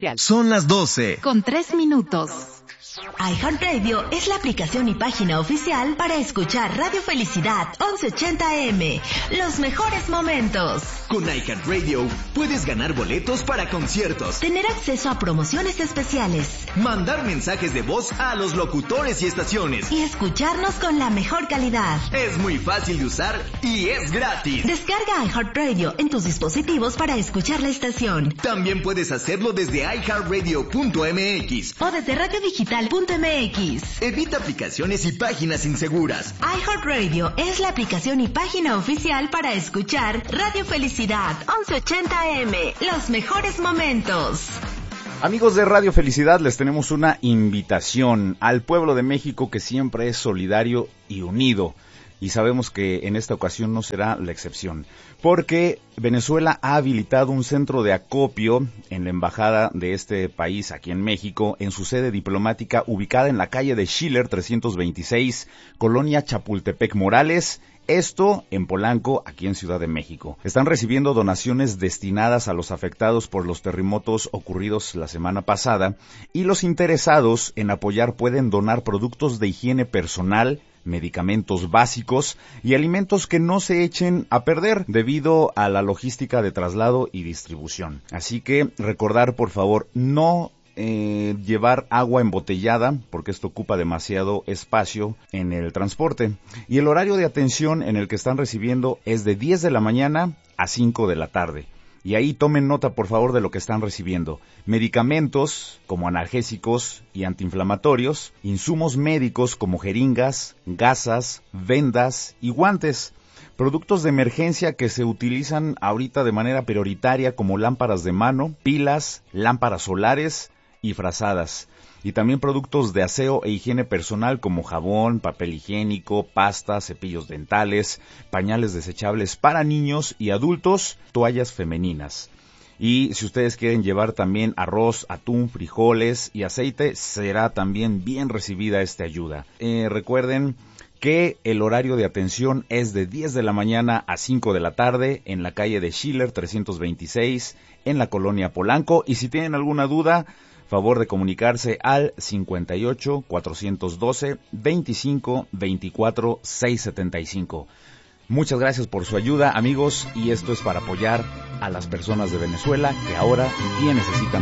Son las 12. Con 3 minutos. iHeartRadio es la aplicación y página oficial para escuchar Radio Felicidad 1180 AM. Los mejores momentos. Con iHeartRadio puedes ganar boletos para conciertos, tener acceso a promociones especiales, mandar mensajes de voz a los locutores y estaciones y escucharnos con la mejor calidad. Es muy fácil de usar y es gratis. Descarga iHeartRadio en tus dispositivos para escuchar la estación. También puedes hacerlo desde iHeartRadio.mx o desde radiodigital.mx. Evita aplicaciones y páginas inseguras. iHeartRadio es la aplicación y página oficial para escuchar Radio Felicidad 1180 AM. Los mejores momentos. Amigos de Radio Felicidad, les tenemos una invitación al pueblo de México, que siempre es solidario y unido. Y sabemos que en esta ocasión no será la excepción, porque Venezuela ha habilitado un centro de acopio en la embajada de este país aquí en México, en su sede diplomática ubicada en la calle de Schiller 326, Colonia Chapultepec Morales. Esto en Polanco, aquí en Ciudad de México. Están recibiendo donaciones destinadas a los afectados por los terremotos ocurridos la semana pasada, y los interesados en apoyar pueden donar productos de higiene personal, medicamentos básicos y alimentos que no se echen a perder debido a la logística de traslado y distribución. Así que recordar, por favor, no llevar agua embotellada, porque esto ocupa demasiado espacio en el transporte. Y el horario de atención en el que están recibiendo es de 10 de la mañana a 5 de la tarde. Y ahí tomen nota, por favor, de lo que están recibiendo: medicamentos como analgésicos y antiinflamatorios, insumos médicos como jeringas, gasas, vendas y guantes, productos de emergencia que se utilizan ahorita de manera prioritaria como lámparas de mano, pilas, lámparas solares y frazadas, y también productos de aseo e higiene personal como jabón, papel higiénico, pasta, cepillos dentales, pañales desechables para niños y adultos, toallas femeninas. Y si ustedes quieren llevar también arroz, atún, frijoles y aceite, será también bien recibida esta ayuda. Recuerden que el horario de atención es de 10 de la mañana a 5 de la tarde en la calle de Schiller 326 en la colonia Polanco. Y si tienen alguna duda, favor de comunicarse al 58 412 25 24 675. Muchas gracias por su ayuda, amigos, y esto es para apoyar a las personas de Venezuela que ahora bien necesitan